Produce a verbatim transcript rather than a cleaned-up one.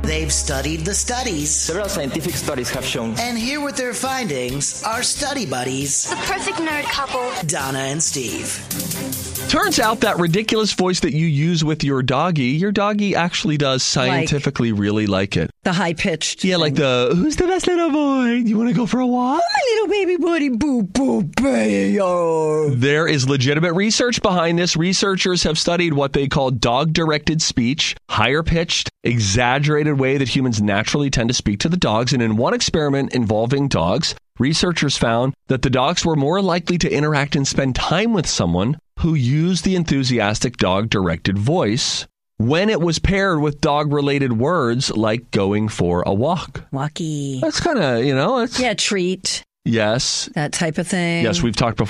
They've studied the studies. Several scientific studies have shown. And here with their findings are study buddies, the perfect nerd couple, Donna and Steve. Turns out that ridiculous voice that you use with your doggy, your doggy actually does scientifically like, really like it. The high-pitched. Yeah, thing. like the, who's the best little boy? You want to go for a walk? Oh, my little baby buddy, boo, boo, baby. Oh. There is legitimate research behind this. Researchers have studied what they call dog-directed speech, higher-pitched, exaggerated way that humans naturally tend to speak to the dogs. And in one experiment involving dogs, researchers found that the dogs were more likely to interact and spend time with someone who used the enthusiastic dog-directed voice when it was paired with dog-related words like going for a walk. Walkie. That's kind of, you know. It's, yeah, treat. Yes. That type of thing. Yes, we've talked before.